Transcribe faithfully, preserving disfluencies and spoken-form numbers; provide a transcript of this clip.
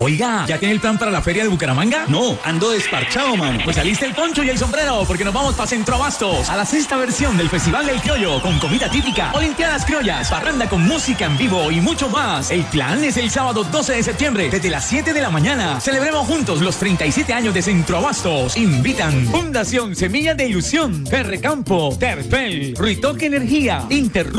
Oiga, ¿ya tiene el plan para la feria de Bucaramanga? No, ando desparchado, mano. Pues aliste el poncho y el sombrero, porque nos vamos para Centro Abastos, a la sexta versión del Festival del Criollo, con comida típica, olimpiadas criollas, parranda con música en vivo y mucho más. El plan es el sábado doce de septiembre, desde las siete de la mañana. Celebremos juntos los treinta y siete años de Centro Abastos. Invitan Fundación Semillas de Ilusión, Ferrecampo, Terpel, Ruitoque Energía, Inter